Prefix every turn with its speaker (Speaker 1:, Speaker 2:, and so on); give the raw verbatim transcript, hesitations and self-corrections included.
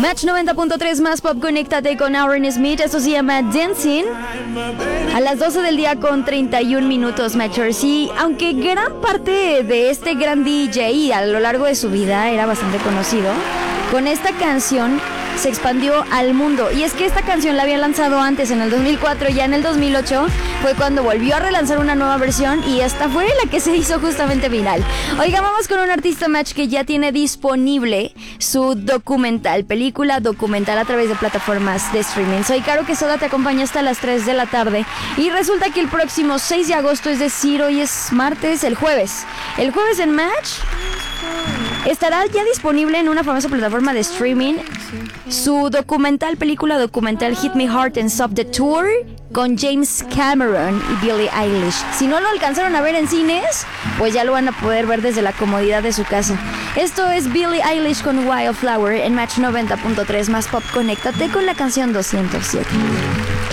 Speaker 1: Match noventa punto tres más pop, conéctate con Aaron Smith. Esto se llama Dancing. A las doce del día con treinta y un minutos, Matchers. Y aunque gran parte de este gran D J a lo largo de su vida era bastante conocido, con esta canción se expandió al mundo. Y es que esta canción la había lanzado antes, en el dos mil cuatro. Ya en el dos mil ocho fue cuando volvió a relanzar una nueva versión, y esta fue la que se hizo justamente viral. Oiga, vamos con un artista, Match, que ya tiene disponible su documental, película documental a través de plataformas de streaming. Soy Caro Quesada, te acompaña hasta las tres de la tarde. Y resulta que el próximo seis de agosto, es decir, hoy es martes, el jueves. El jueves en Match estará ya disponible en una famosa plataforma de streaming su documental, película documental Hit Me Hard and Stop the Tour, con James Cameron y Billie Eilish. Si no lo alcanzaron a ver en cines, pues ya lo van a poder ver desde la comodidad de su casa. Esto es Billie Eilish con Wildflower en Match noventa punto tres más pop. Conéctate con la canción doscientos siete.